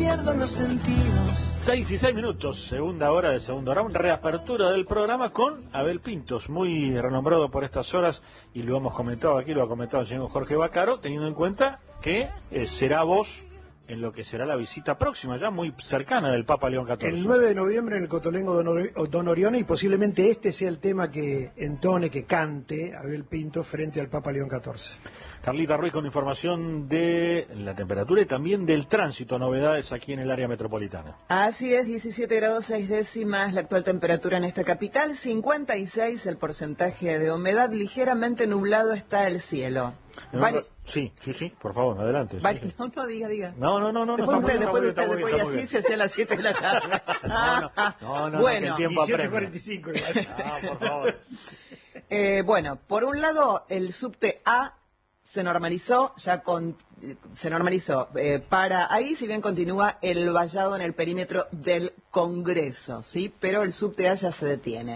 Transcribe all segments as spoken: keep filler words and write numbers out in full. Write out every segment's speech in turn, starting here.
pierdo los sentidos. Seis y seis minutos, segunda hora de segundo round, reapertura del programa con Abel Pintos, muy renombrado por estas horas, y lo hemos comentado aquí, lo ha comentado el señor Jorge Vaccaro, teniendo en cuenta que eh, será voz en lo que será la visita próxima, ya muy cercana del Papa León catorce. El nueve de noviembre en el Cotolengo Don, Ori Don Orione, y posiblemente este sea el tema que entone, que cante Abel Pintos frente al Papa León catorce. Carlita Ruiz con información de la temperatura y también del tránsito, novedades aquí en el área metropolitana. Así es, diecisiete grados seis décimas la actual temperatura en esta capital, cincuenta y seis el porcentaje de humedad, ligeramente nublado está el cielo. Vale. Sí, sí, sí, por favor, adelante. Vale. Sí, sí. No, no, diga, diga. No, no, no, no. Después no, usted, después bien, usted, después y así bien. se hacía a las siete de la tarde. No, no, no, no, bueno, no, que el tiempo dieciocho apremia. cuarenta y cinco. Ah, por favor. Eh, bueno, por un lado, el subte A se normalizó, ya con, se normalizó eh, para ahí, si bien continúa el vallado en el perímetro del Congreso, ¿sí? Pero el subte A ya se detiene.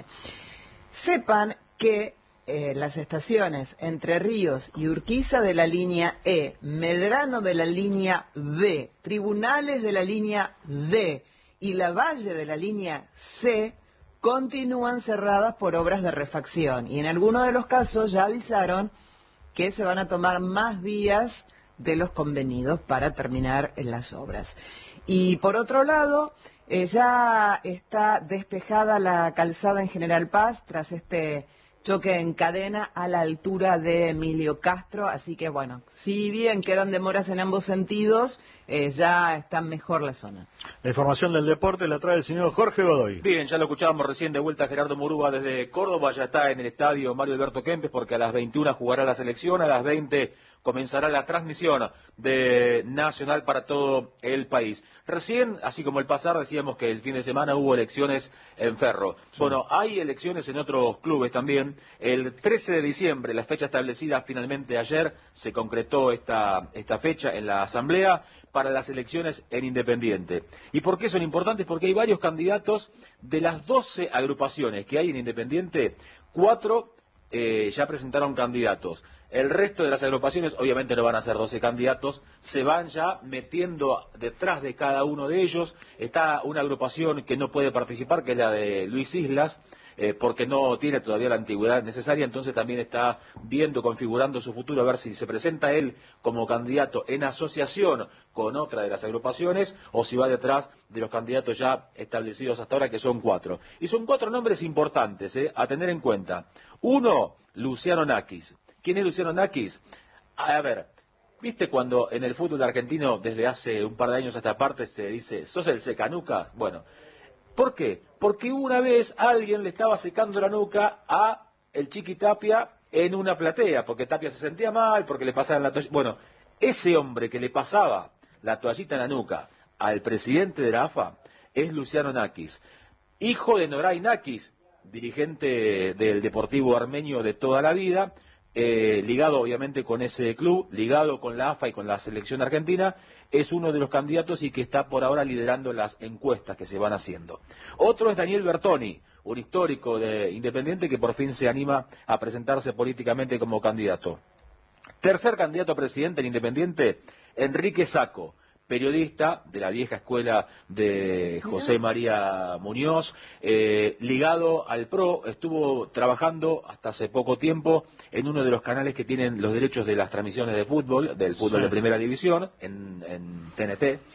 Sepan que eh, las estaciones Entre Ríos y Urquiza de la línea E, Medrano de la línea B, Tribunales de la línea D y La Valle de la línea C continúan cerradas por obras de refacción. Y en algunos de los casos ya avisaron que se van a tomar más días de los convenidos para terminar en las obras. Y por otro lado, eh, ya está despejada la calzada en General Paz tras este choque en cadena a la altura de Emilio Castro, así que bueno, si bien quedan demoras en ambos sentidos, eh, ya está mejor la zona. La información del deporte la trae el señor Jorge Godoy. Bien, ya lo escuchábamos recién de vuelta Gerardo Murúa desde Córdoba, ya está en el estadio Mario Alberto Kempes porque a las veintiuna jugará la selección, a las veinte comenzará la transmisión de Nacional para todo el país. Recién, así como el pasar, decíamos que el fin de semana hubo elecciones en Ferro. Sí. Bueno, hay elecciones en otros clubes también. El trece de diciembre, la fecha establecida finalmente ayer, se concretó esta, esta fecha en la Asamblea para las elecciones en Independiente. ¿Y por qué son importantes? Porque hay varios candidatos de las doce agrupaciones que hay en Independiente, cuatro eh, ya presentaron candidatos. El resto de las agrupaciones obviamente no van a ser doce candidatos, se van ya metiendo detrás de cada uno de ellos. Está una agrupación que no puede participar, que es la de Luis Islas, eh, porque no tiene todavía la antigüedad necesaria, entonces también está viendo, configurando su futuro, a ver si se presenta él como candidato en asociación con otra de las agrupaciones, o si va detrás de los candidatos ya establecidos hasta ahora, que son cuatro. Y son cuatro nombres importantes, eh, a tener en cuenta. Uno, Luciano Nakis. ¿Quién es Luciano Nakis? A ver, ¿viste cuando en el fútbol argentino desde hace un par de años a esta parte se dice, sos el secanuca? Bueno, ¿por qué? Porque una vez alguien le estaba secando la nuca a el Chiqui Tapia en una platea, porque Tapia se sentía mal, porque le pasaban la toallita. Bueno, ese hombre que le pasaba la toallita en la nuca al presidente de la A F A es Luciano Nakis, hijo de Noray Nakis, dirigente del Deportivo Armenio de toda la vida, Eh, ligado obviamente con ese club, ligado con la A F A y con la selección argentina, es uno de los candidatos y que está por ahora liderando las encuestas que se van haciendo. Otro es Daniel Bertoni, un histórico de Independiente que por fin se anima a presentarse políticamente como candidato. Tercer candidato a presidente en Independiente, Enrique Sacco, periodista de la vieja escuela de José María Muñoz, eh, ligado al P R O, estuvo trabajando hasta hace poco tiempo en uno de los canales que tienen los derechos de las transmisiones de fútbol, del fútbol sí. de primera división, en, en T N T,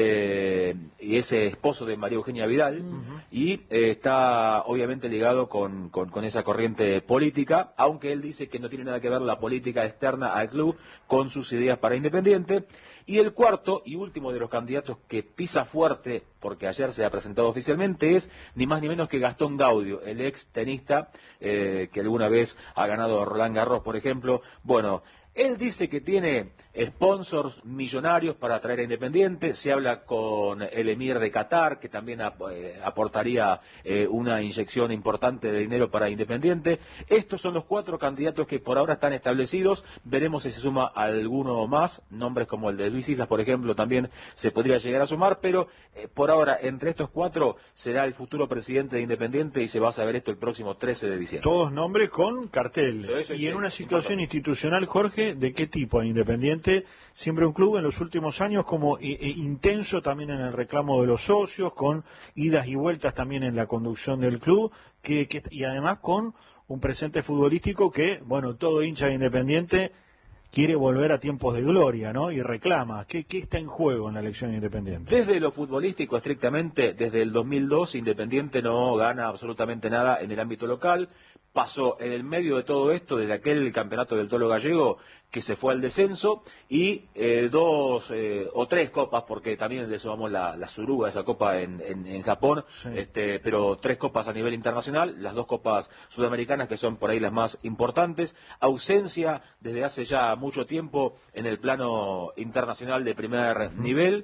eh, y es esposo de María Eugenia Vidal, uh-huh. y eh, está obviamente ligado con, con, con esa corriente política, aunque él dice que no tiene nada que ver la política externa al club con sus ideas para Independiente. Y el cuarto y último de los candidatos que pisa fuerte, porque ayer se ha presentado oficialmente, es ni más ni menos que Gastón Gaudio, el ex tenista eh, que alguna vez ha ganado Roland Garros, por ejemplo. Bueno, él dice que tiene sponsors millonarios para atraer a Independiente, se habla con el emir de Qatar, que también ap eh, aportaría eh, una inyección importante de dinero para Independiente. Estos son los cuatro candidatos que por ahora están establecidos, veremos si se suma alguno más, nombres como el de Luis Islas, por ejemplo, también se podría llegar a sumar, pero eh, por ahora, entre estos cuatro, será el futuro presidente de Independiente y se va a saber esto el próximo trece de diciembre. Todos nombres con cartel. Sí, sí, y sí, en una situación importante. institucional, Jorge, ¿de qué tipo en Independiente? Independiente, siempre un club en los últimos años como eh, eh, intenso también en el reclamo de los socios, con idas y vueltas también en la conducción del club, que, que y además con un presente futbolístico que, bueno, todo hincha de Independiente quiere volver a tiempos de gloria, ¿no? Y reclama. ¿Qué, qué está en juego en la elección Independiente? Desde lo futbolístico, estrictamente, desde el dos mil dos, Independiente no gana absolutamente nada en el ámbito local. Pasó en el medio de todo esto, desde aquel campeonato del Tolo Gallego, que se fue al descenso, y eh, dos eh, o tres copas, porque también le sumamos la, la Suruga, esa copa en, en, en Japón, sí. este, pero tres copas a nivel internacional, las dos copas sudamericanas, que son por ahí las más importantes. Ausencia desde hace ya mucho tiempo en el plano internacional de primer uh-huh. nivel.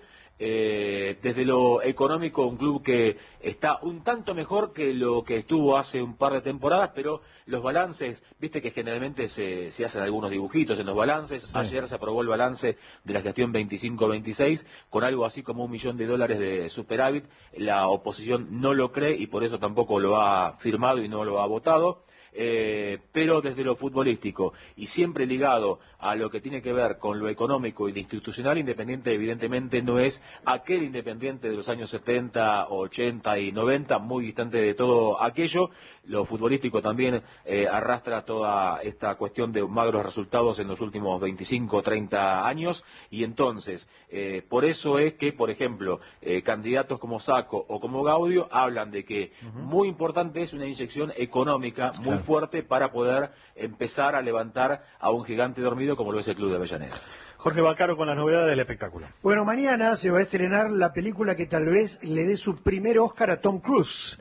Eh, desde lo económico, un club que está un tanto mejor que lo que estuvo hace un par de temporadas, pero los balances, viste que generalmente se, se hacen algunos dibujitos en los balances. Sí. Ayer se aprobó el balance de la gestión veinticinco veintiséis con algo así como un millón de dólares de superávit. La oposición no lo cree y por eso tampoco lo ha firmado y no lo ha votado. Eh, pero desde lo futbolístico y siempre ligado a lo que tiene que ver con lo económico y lo institucional, Independiente evidentemente no es aquel Independiente de los años setenta, ochenta y noventa, muy distante de todo aquello. Lo futbolístico también eh, arrastra toda esta cuestión de magros resultados en los últimos veinticinco o treinta años, y entonces eh, por eso es que, por ejemplo, eh, candidatos como Sacco o como Gaudio hablan de que uh-huh. muy importante es una inyección económica muy claro. fuerte para poder empezar a levantar a un gigante dormido como lo es el Club de Avellaneda. Jorge Vaccaro con las novedades del espectáculo. Bueno, mañana se va a estrenar la película que tal vez le dé su primer Oscar a Tom Cruise.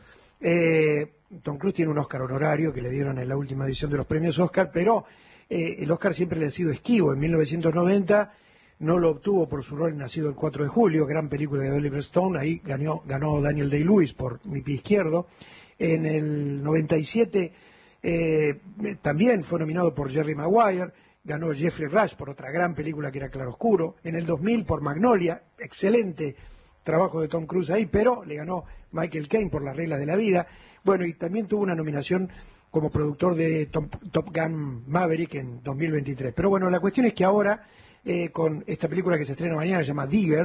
Eh, Tom Cruise tiene un Oscar honorario que le dieron en la última edición de los premios Oscar, pero eh, el Oscar siempre le ha sido esquivo. En mil novecientos noventa no lo obtuvo por su rol en Nacido el cuatro de julio, gran película de Oliver Stone, ahí ganó, ganó Daniel Day-Lewis por Mi pie izquierdo. En el noventa y siete eh, también fue nominado por Jerry Maguire, ganó Jeffrey Rush por otra gran película que era Claroscuro. En el dos mil por Magnolia, excelente trabajo de Tom Cruise ahí, pero le ganó Michael Caine por Las reglas de la vida. Bueno, y también tuvo una nominación como productor de Top, Top Gun Maverick en dos mil veintitrés. Pero bueno, la cuestión es que ahora, eh, con esta película que se estrena mañana, se llama Digger,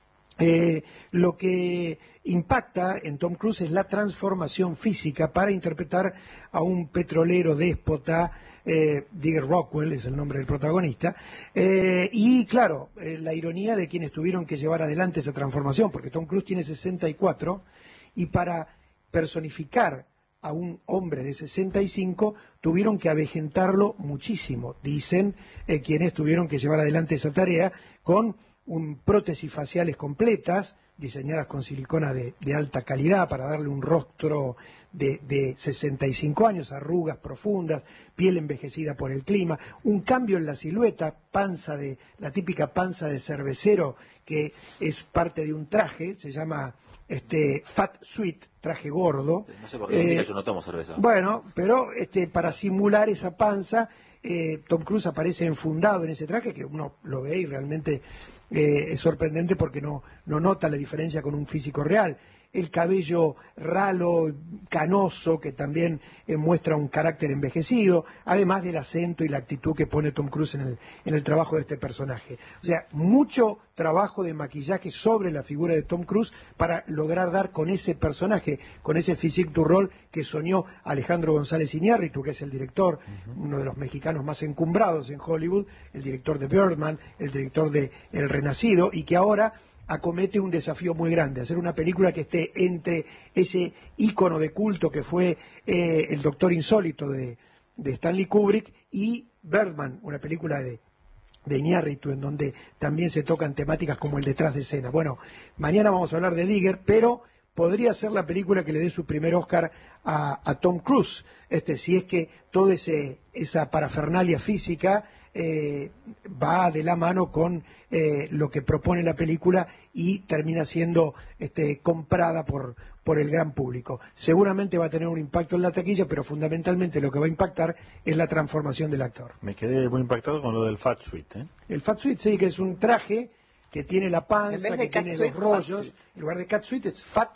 eh, lo que impacta en Tom Cruise es la transformación física para interpretar a un petrolero déspota. Eh, Digger Rockwell es el nombre del protagonista, eh, y claro, eh, la ironía de quienes tuvieron que llevar adelante esa transformación, porque Tom Cruise tiene sesenta y cuatro y para personificar a un hombre de sesenta y cinco tuvieron que avejentarlo muchísimo, dicen eh, quienes tuvieron que llevar adelante esa tarea, con un prótesis faciales completas diseñadas con silicona de, de alta calidad para darle un rostro de, de sesenta y cinco años, arrugas profundas, piel envejecida por el clima, un cambio en la silueta, panza de la típica panza de cervecero que es parte de un traje, se llama este Fat Suit, traje gordo. No sé por qué eh, yo no tomo cerveza. Bueno, pero este para simular esa panza, eh, Tom Cruise aparece enfundado en ese traje que uno lo ve y realmente eh, es sorprendente porque no, no nota la diferencia con un físico real. El cabello ralo, canoso, que también eh, muestra un carácter envejecido, además del acento y la actitud que pone Tom Cruise en el, en el trabajo de este personaje. O sea, mucho trabajo de maquillaje sobre la figura de Tom Cruise para lograr dar con ese personaje, con ese physique du rôle que soñó Alejandro González Iñárritu, que es el director, uh-huh. uno de los mexicanos más encumbrados en Hollywood, el director de Birdman, el director de El Renacido, y que ahora acomete un desafío muy grande, hacer una película que esté entre ese ícono de culto que fue eh, El Doctor Insólito de, de Stanley Kubrick y Birdman, una película de, de Iñárritu, en donde también se tocan temáticas como el detrás de escena. Bueno, mañana vamos a hablar de Digger, pero podría ser la película que le dé su primer Oscar a, a Tom Cruise, este, si es que toda ese, esa parafernalia física Eh, va de la mano con eh, lo que propone la película y termina siendo este, comprada por, por el gran público. Seguramente va a tener un impacto en la taquilla, pero fundamentalmente lo que va a impactar es la transformación del actor. Me quedé muy impactado con lo del Fat Suit, ¿eh? El Fat Suit, sí, que es un traje que tiene la panza, que tiene los rollos. En lugar de Cat Suit es Fat,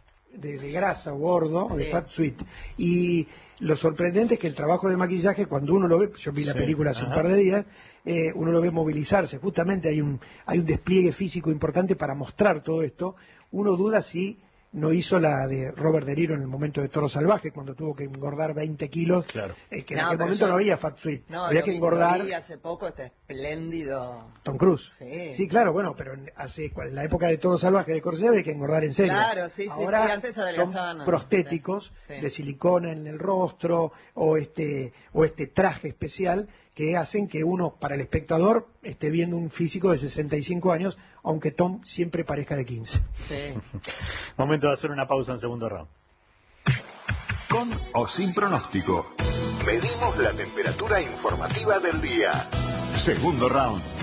de, de grasa o gordo, sí. De Fat Suit. Y lo sorprendente es que el trabajo de maquillaje, cuando uno lo ve, yo vi la sí, película hace ajá. un par de días, eh, uno lo ve movilizarse, justamente hay un, hay un despliegue físico importante para mostrar todo esto, uno duda si no hizo la de Robert De Niro en el momento de Toro Salvaje, cuando tuvo que engordar veinte kilos, claro. eh, que en No, aquel pero momento yo- no había Fat Suite, No, había lo que vi- engordar. lo vi hace poco, este espléndido. Tom Cruise. Sí. Sí, claro, bueno, pero en, hace, en la época de Toro Salvaje de Corsera había que engordar en serio. Claro, sí, sí, Ahora sí, antes adelgazaban, son prostéticos sí. de silicona en el rostro o este o este traje especial que hacen que uno, para el espectador, esté viendo un físico de sesenta y cinco años, aunque Tom siempre parezca de quince. Sí. Momento de hacer una pausa en segundo round. Con o sin pronóstico. Medimos la temperatura informativa del día. Segundo round.